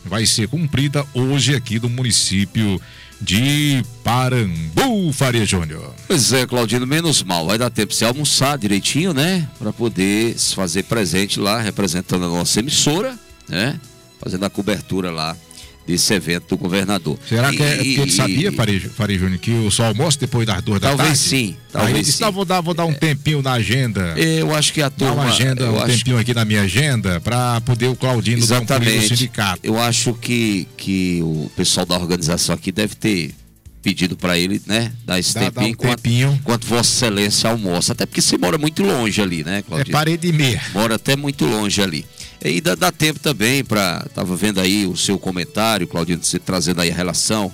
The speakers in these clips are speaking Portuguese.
vai ser cumprida hoje aqui no município de Parambu, Faria Júnior. Pois é, Claudino, menos mal, vai dar tempo de você almoçar direitinho, né? Para poder se fazer presente lá, representando a nossa emissora, né? Fazendo a cobertura lá desse evento do governador. Será que é porque ele sabia, Faria Júnior, que o só almoço depois das 2 da tarde? Talvez sim, talvez Aí ele disse, sim. Vou dar um tempinho na agenda. Eu acho que a turma... Um tempinho aqui na minha agenda para poder o Claudino cumprir o sindicato. Eu acho que o pessoal da organização aqui deve ter pedido para ele, né, dar esse tempinho, enquanto Vossa Excelência almoça. Até porque você mora muito longe ali, né, Claudino? É parede e meia. Mora até muito longe ali. E ainda dá tempo também tava vendo aí o seu comentário, Claudino, você trazendo aí a relação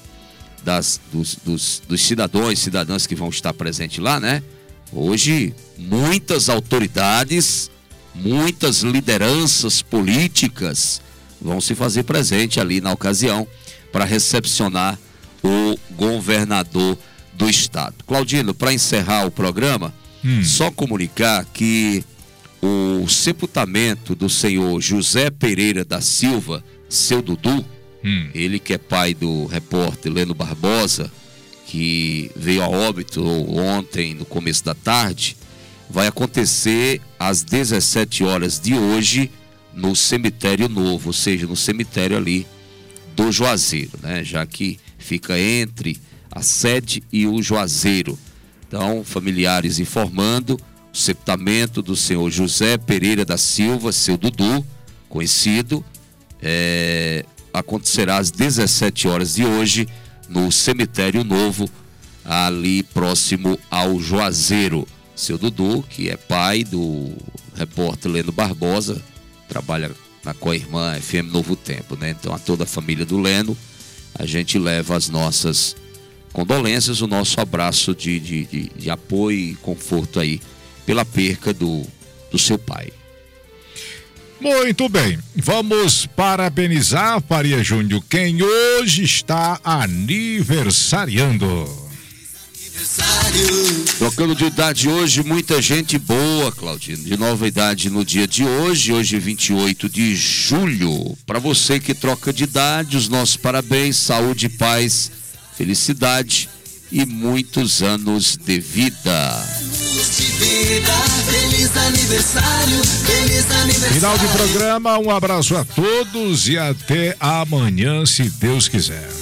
dos cidadãos e cidadãs que vão estar presentes lá, né? Hoje, muitas autoridades, muitas lideranças políticas vão se fazer presente ali na ocasião para recepcionar o governador do estado. Claudino, para encerrar o programa, só comunicar que o sepultamento do senhor José Pereira da Silva, seu Dudu, ele que é pai do repórter Leno Barbosa, que veio a óbito ontem no começo da tarde, vai acontecer às 17 horas de hoje no cemitério novo, ou seja, no cemitério ali do Juazeiro, né? Já que fica entre a sede e o Juazeiro. Então, familiares informando, o sepultamento do senhor José Pereira da Silva, seu Dudu, conhecido, acontecerá às 17 horas de hoje no cemitério novo, ali próximo ao Juazeiro. Seu Dudu, que é pai do repórter Leno Barbosa, trabalha na Coirmã FM Novo Tempo, né? Então, a toda a família do Leno, a gente leva as nossas condolências, o nosso abraço de apoio e conforto aí pela perca do seu pai. Muito bem, vamos parabenizar, Faria Júnior, quem hoje está aniversariando. Trocando de idade hoje, muita gente boa, Claudino, de nova idade no dia de hoje 28 de julho. Para você que troca de idade, os nossos parabéns, saúde, paz, felicidade e muitos anos de vida. Feliz aniversário, feliz aniversário. Final de programa, um abraço a todos e até amanhã, se Deus quiser.